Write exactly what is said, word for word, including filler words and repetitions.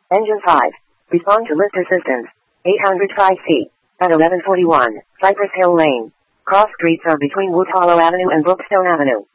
Engine five. Respond to lift assistance. eight hundred five C. At eleven forty-one, Cypress Hill Lane. Cross streets are between Wood Hollow Avenue and Brookstone Avenue.